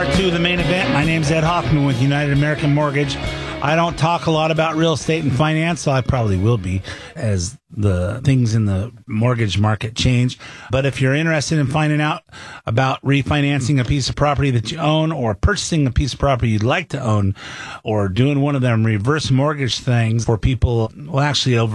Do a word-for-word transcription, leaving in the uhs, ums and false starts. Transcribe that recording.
To the main event. My name's Ed Hoffman with United American Mortgage. I don't talk a lot about real estate and finance, so I probably will be as the things in the mortgage market change. But if you're interested in finding out about refinancing a piece of property that you own, or purchasing a piece of property you'd like to own, or doing one of them reverse mortgage things for people, well, actually over